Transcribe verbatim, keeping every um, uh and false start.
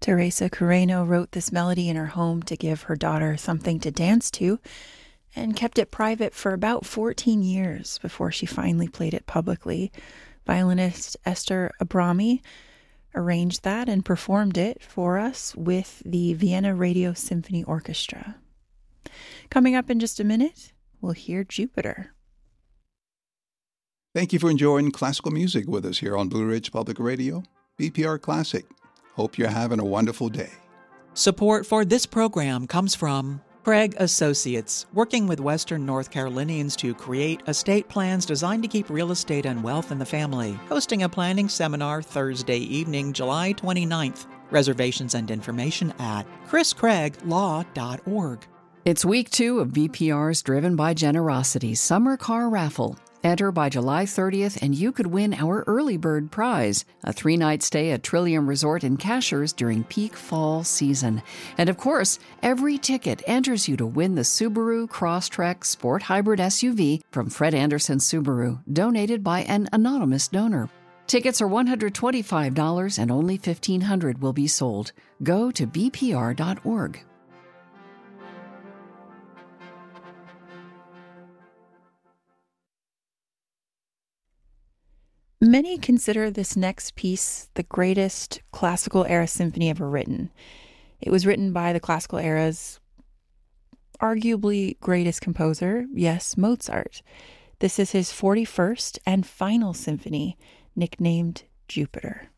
Teresa Carreño wrote this melody in her home to give her daughter something to dance to and kept it private for about fourteen years before she finally played it publicly. Violinist Esther Abrami arranged that and performed it for us with the Vienna Radio Symphony Orchestra. Coming up in just a minute, we'll hear Jupiter. Thank you for enjoying classical music with us here on Blue Ridge Public Radio, B P R Classic. Hope you're having a wonderful day. Support for this program comes from Craig Associates, working with Western North Carolinians to create estate plans designed to keep real estate and wealth in the family. Hosting a planning seminar Thursday evening, July twenty-ninth. Reservations and information at chris craig law dot org. It's week two of B P R's Driven by Generosity Summer Car Raffle. Enter by July thirtieth and you could win our early bird prize, a three-night stay at Trillium Resort in Cashers during peak fall season. And of course, every ticket enters you to win the Subaru Crosstrek Sport Hybrid S U V from Fred Anderson Subaru, donated by an anonymous donor. Tickets are one hundred twenty-five dollars and only fifteen hundred dollars will be sold. Go to b p r dot org. Many consider this next piece the greatest classical era symphony ever written. It was written by the classical era's arguably greatest composer, yes, Mozart. This is his forty-first and final symphony, nicknamed Jupiter.